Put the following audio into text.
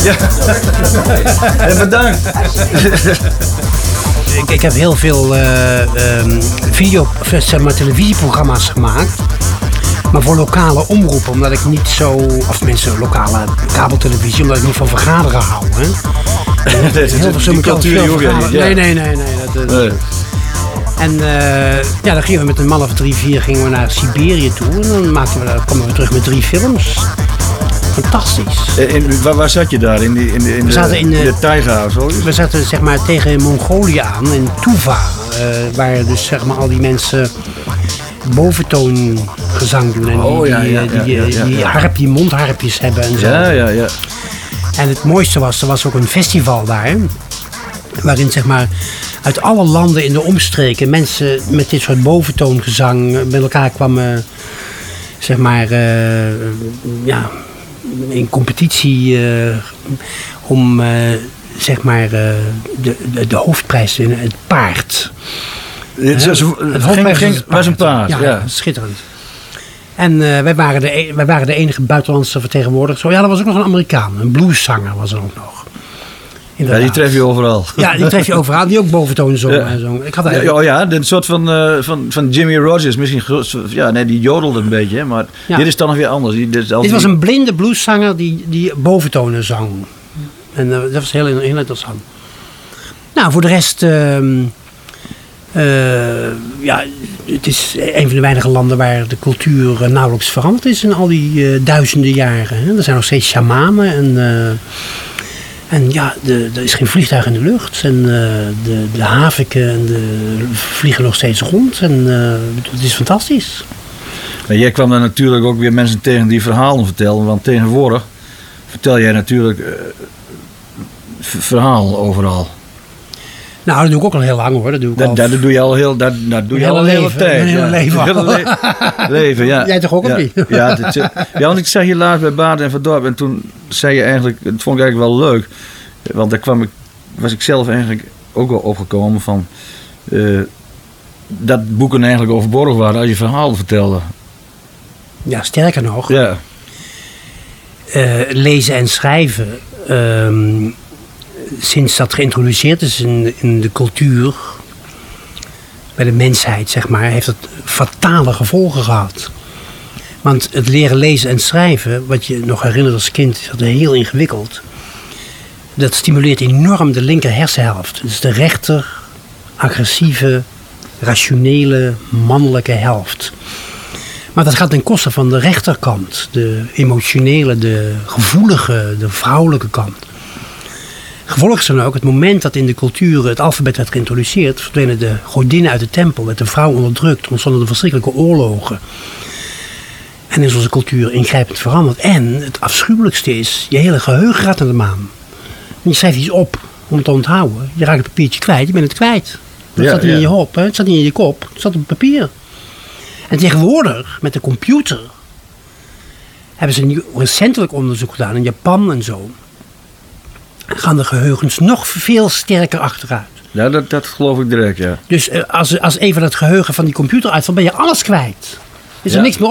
Ja. En bedankt. Ik heb heel veel televisieprogramma's gemaakt. Maar voor lokale omroepen, omdat ik niet zo... Of mensen, lokale kabeltelevisie, omdat ik niet van vergaderen hou. Hè. Heel veel cultuur hoef je niet. Ja. Nee. En dan gingen we met een man of 3, 4 gingen we naar Siberië toe. En dan kwamen we terug met 3 films. Fantastisch. Waar zat je daar? In de taiga of zo? We zaten zeg maar tegen Mongolië aan, in Tuva. Waar dus zeg maar al die mensen boventoongezang doen. En die mondharpjes hebben en zo. Ja. En het mooiste was, er was ook een festival daar. Waarin zeg maar uit alle landen in de omstreken mensen met dit soort boventoongezang met elkaar kwamen, zeg maar, in competitie om zeg maar de hoofdprijs te winnen, het paard. Het was een paard. Ja, schitterend. En wij waren de enige buitenlandse vertegenwoordigers. Ja, er was ook nog een Amerikaan, een blueszanger was er ook nog. Inderdaad. Ja, die tref je overal. Ja, die tref je overal. Die ook boventoon zong. Ja. Een soort van Jimmy Rogers. Misschien, die jodelde een beetje. Hè, maar dit is dan nog weer anders. Dit was een blinde blueszanger die boventonen zang. En dat was heel interessant. Nou, voor de rest... het is een van de weinige landen waar de cultuur nauwelijks veranderd is in al die duizenden jaren. Hè. Er zijn nog steeds shamanen en er is geen vliegtuig in de lucht. En de haviken vliegen nog steeds rond. En het is fantastisch. Maar jij kwam dan natuurlijk ook weer mensen tegen die verhalen vertelden. Want tegenwoordig vertel jij natuurlijk verhaal overal. Nou, dat doe ik ook al heel lang hoor. Dat doe je al heel een hele tijd. Een hele leven. Ja. Jij toch ook of niet? Want ik zag je laatst bij Baden en Verdorp en toen zei je eigenlijk, het vond ik eigenlijk wel leuk. Want daar was ik zelf eigenlijk ook wel opgekomen van dat boeken eigenlijk overborgen waren als je verhalen vertelde. Ja, sterker nog. Ja. Lezen en schrijven... sinds dat geïntroduceerd is in de cultuur, bij de mensheid, zeg maar, heeft het fatale gevolgen gehad. Want het leren lezen en schrijven, wat je nog herinnert als kind, is dat heel ingewikkeld. Dat stimuleert enorm de linker hersenhelft. Dus de rechter, agressieve, rationele, mannelijke helft. Maar dat gaat ten koste van de rechterkant, de emotionele, de gevoelige, de vrouwelijke kant. Gevolg is dan ook, het moment dat in de cultuur het alfabet werd geïntroduceerd, verdwenen de godinnen uit de tempel, werd de vrouw onderdrukt, ontstonden de verschrikkelijke oorlogen. En is onze cultuur ingrijpend veranderd. En het afschuwelijkste is, je hele geheugen gaat naar de maan. Je schrijft iets op om het te onthouden. Je raakt het papiertje kwijt, je bent het kwijt. Het zat niet in je hop, het zat niet in je kop, het zat op papier. En tegenwoordig, met de computer, hebben ze nu recentelijk onderzoek gedaan in Japan en zo. Gaan de geheugens nog veel sterker achteruit. Ja, dat geloof ik direct, ja. Dus als even het geheugen van die computer uitvalt, ben je alles kwijt. Is er niks meer